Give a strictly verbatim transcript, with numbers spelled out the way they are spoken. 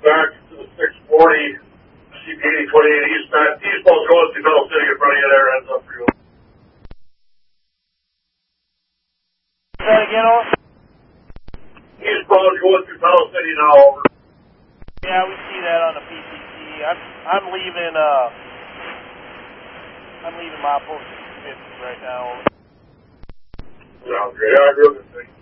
back to the six forty, C P eighty twenty-eight eastbound, eastbound going to Metal City in front of you there, heads up for you. Say that again, over? Eastbound going through Metal City now, over. Yeah, we see that on the P C C. I'm, I'm leaving, uh, I'm leaving my post fifty right now, over. Sounds great. I agree with this thing.